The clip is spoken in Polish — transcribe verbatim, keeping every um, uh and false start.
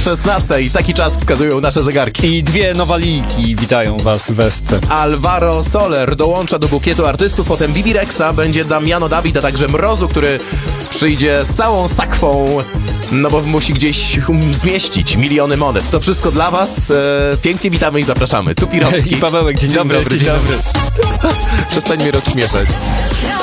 szesnasta i taki czas wskazują nasze zegarki. I dwie nowaliki witają was w Esce. Alvaro Soler dołącza do bukietu artystów, potem Bibi Rexa, będzie Damiano David, a także Mrozu, który przyjdzie z całą sakwą, no bo musi gdzieś um, zmieścić miliony monet. To wszystko dla was. E, pięknie witamy i zapraszamy. Tu Pirowski. I Pawełek, dzień, Dzień dobry, dobry, dzień dzień dobry. Przestań mnie rozśmieszać.